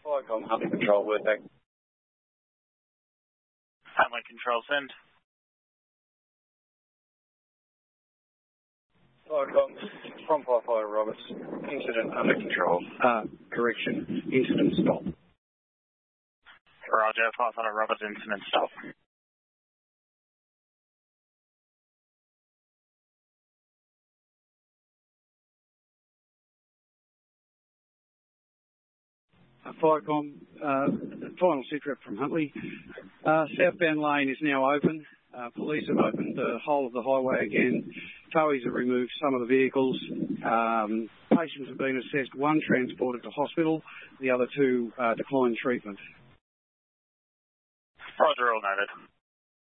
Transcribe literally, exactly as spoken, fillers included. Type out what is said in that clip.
Firecom, Huntley Control, word back. Huntley Control, send. Firecom, from Firefighter Roberts, incident under control. Uh, correction, incident stop. Roger, Firefighter Roberts, incident stop. Uh, Firecom, uh, final sit rep from Huntley. Uh, southbound lane is now open. Uh, police have opened the whole of the highway again. Towies have removed some of the vehicles. Um, patients have been assessed, one transported to hospital, the other two uh, declined treatment. Roger, all noted.